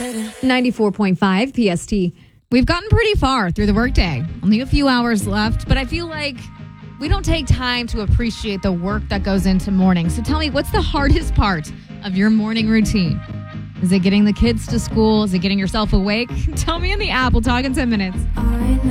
94.5 PST. We've gotten pretty far through the workday. Only a few hours left, but I feel like we don't take time to appreciate the work that goes into morning. So tell me, what's the hardest part of your morning routine? Is it getting the kids to school? Is it getting yourself awake? Tell me in the app. We'll talk in 10 minutes.